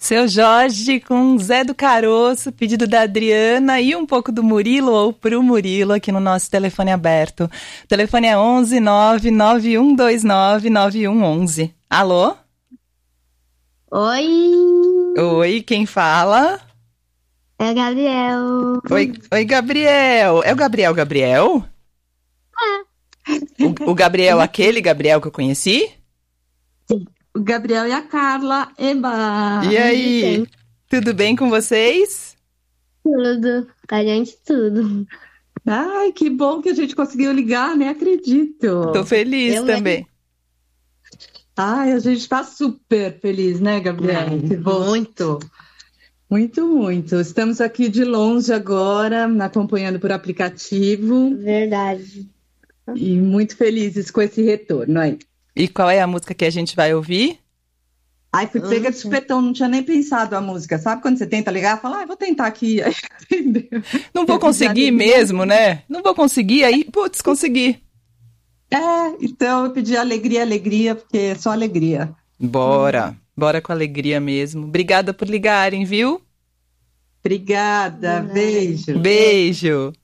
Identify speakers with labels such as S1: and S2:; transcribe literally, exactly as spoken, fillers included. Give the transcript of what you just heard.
S1: Seu Jorge com Zé do Caroço, pedido da Adriana e um pouco do Murilo ou pro Murilo aqui no nosso telefone aberto. O telefone é onze nove nove um dois nove nove um um um. Alô?
S2: Oi!
S1: Oi, quem fala?
S2: É o Gabriel.
S1: Oi, oi, Gabriel. É o Gabriel Gabriel?
S2: É.
S1: O, o Gabriel, aquele Gabriel que eu conheci?
S2: Sim.
S3: O Gabriel e a Carla. Eba!
S1: E aí? Tudo bem com vocês?
S2: Tudo. A gente tudo.
S3: Ai, que bom que a gente conseguiu ligar, nem acredito.
S1: Tô feliz
S2: Eu
S1: também.
S3: Ai, a gente tá super feliz, né, Gabriel?
S2: Hum,
S3: Que bom.
S2: muito.
S3: Muito, muito. Estamos aqui de longe agora, acompanhando por aplicativo
S2: Verdade.
S3: e muito felizes com esse retorno aí.
S1: E qual é a música que a gente vai ouvir?
S3: Ai, fui pega de
S2: Uhum.
S3: supetão, não tinha nem pensado a música. Sabe quando você tenta ligar, fala, ai, vou tentar aqui. Aí, entendeu?
S1: Não vou
S3: Eu pedi
S1: conseguir
S3: alegria.
S1: mesmo, né? Não vou conseguir, aí, putz, consegui.
S3: É, então eu pedi alegria, alegria, porque é só alegria.
S1: Bora, bora com alegria mesmo. Obrigada por ligarem, viu?
S3: Obrigada,
S2: De nada.
S3: beijo.
S1: Beijo.